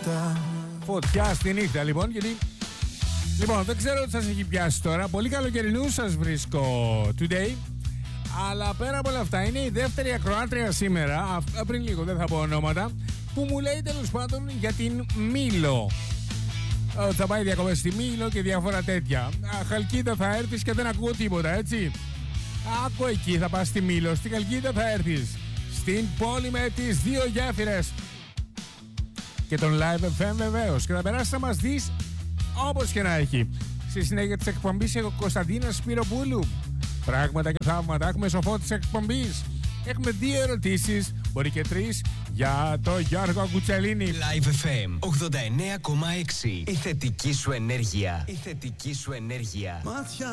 Φωτιά στη νύχτα λοιπόν, γιατί... Λοιπόν, δεν ξέρω τι σας έχει πιάσει τώρα. Πολύ καλοκαιρινού σας βρίσκω today. Αλλά πέρα από όλα αυτά, είναι η δεύτερη ακροάτρια σήμερα, πριν λίγο δεν θα πω ονόματα, που μου λέει τέλος πάντων για την Μήλο. Θα πάει διακοπές στη Μήλο και διάφορα τέτοια. Χαλκίδα θα έρθεις και δεν ακούω τίποτα, έτσι. Άκου εκεί, θα πας στη Μήλο, στη Χαλκίδα θα έρθεις. Στην πόλη με τις δύο γέφυρες. Και τον Live FM βεβαίως. Και θα περάσεις να μας δεις όπως και να έχει. Στη συνέχεια της εκπομπής έχω Κωνσταντίνα Σπυροπούλου. Πράγματα και θαύματα. Έχουμε σοφό της εκπομπής. Έχουμε 2 ερωτήσεις, μπορεί και 3, για το Γιώργο Κουτσελίνη. Live FM 89,6. Η θετική σου ενέργεια. Η θετική σου ενέργεια.